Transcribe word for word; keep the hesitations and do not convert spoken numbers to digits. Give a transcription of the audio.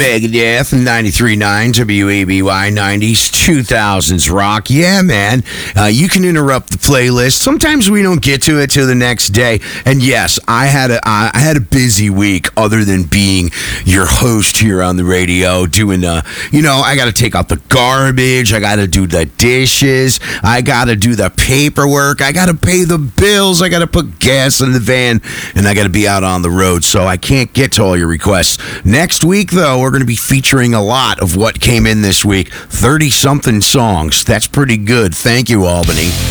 Megadeth, ninety-three point nine W A B Y, nineties, two thousands rock. Yeah, man. Uh, you can interrupt the playlist. Sometimes we don't get to it till the next day. And yes, I had a I had a busy week other than being your host here on the radio, doing, uh, you know, I got to take out the garbage. I got to do the dishes. I got to do the paperwork. I got to pay the bills. I got to put gas in the van. And I got to be out on the road. So I can't get to all your requests. Next week, though, we're going to be featuring a lot of what came in this week. thirty-something songs. That's pretty good. Thank you, Albany.